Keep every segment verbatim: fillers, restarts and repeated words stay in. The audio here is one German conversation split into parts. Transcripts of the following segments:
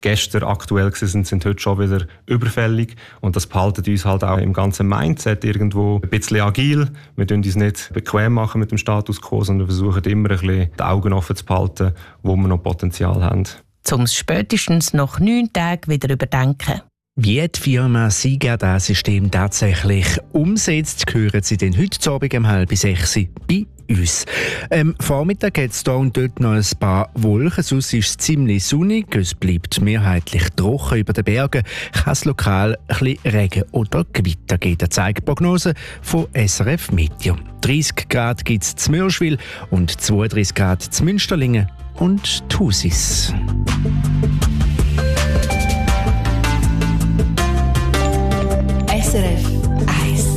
gestern aktuell sind, sind heute schon wieder überfällig. Und das behaltet uns halt auch im ganzen Mindset irgendwo ein bisschen agil. Wir tun uns nicht bequem machen mit dem Status quo, sondern versuchen immer ein bisschen die Augen offen zu behalten, wo wir noch Potenzial haben. Um es spätestens nach neun Tagen wieder überdenken. Wie die Firma Sika das System tatsächlich umsetzt, hören Sie dann heute Abend um halb sechs bei uns. Am Vormittag hat es hier und dort noch ein paar Wolken, sonst ist es ziemlich sonnig. Es bleibt mehrheitlich trocken über den Bergen. Kann es lokal ein bisschen Regen oder Gewitter geben. Das zeigt die Prognose von S R F Meteo. dreißig Grad gibt es zu Mörschwil und zweiunddreißig Grad zu Münsterlingen und Thusis. S R F eins.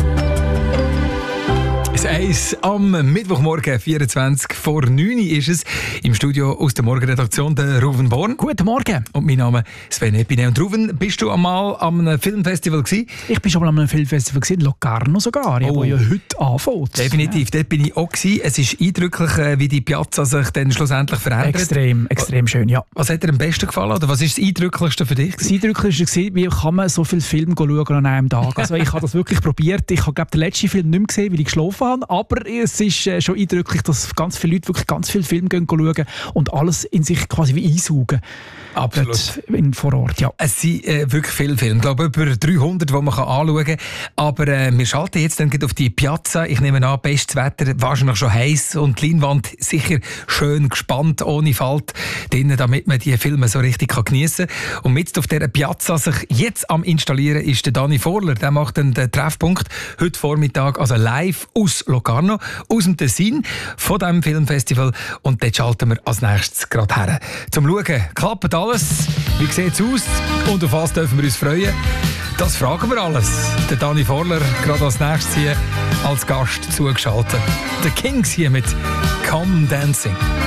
Das eins am Mittwochmorgen, vierundzwanzig vor neun ist es. Im Studio aus der Morgenredaktion der Ruven Born. Guten Morgen. Und mein Name ist Sven Epine. Und Ruven, bist du einmal am einem Filmfestival gewesen? Ich bin schon mal an einem Filmfestival gewesen, Locarno sogar, oh. wo ja heute anfängt. Definitiv, ja. Dort bin ich auch gewesen. Es ist eindrücklich, wie die Piazza sich dann schlussendlich verändert. Extrem, extrem schön, ja. Was hat dir am besten gefallen oder was ist das Eindrücklichste für dich? Das Eindrücklichste war, wie kann man so viele Filme schauen an einem Tag? Also ich habe das wirklich probiert. Ich habe glaube den letzten Film nicht mehr gesehen, weil ich geschlafen habe. Aber es ist äh, schon eindrücklich, dass ganz viele Leute wirklich ganz viele Filme gehen schauen und alles in sich quasi wie einsaugen. Absolut. In, vor Ort, ja. Es sind äh, wirklich viele Filme. Ich glaube, über dreihundert, die man anschauen kann. Aber äh, wir schalten jetzt dann auf die Piazza. Ich nehme an, bestes Wetter, wahrscheinlich schon heiß und die Leinwand sicher schön gespannt, ohne Falt, drinnen, damit man die Filme so richtig geniessen kann. Und mit auf dieser Piazza sich jetzt am installieren ist der Dani Vorler. Der macht dann den Treffpunkt heute Vormittag, also live aus Locarno, aus dem Tessin, von diesem Filmfestival. Und dort schalten wir als nächstes gerade her. Zum Schauen, klappt alles? Wie sieht es aus? Und auf was dürfen wir uns freuen? Das fragen wir alles. Der Dani Vorler gerade als nächstes hier als Gast zugeschaltet. The Kings hier mit Come Dancing.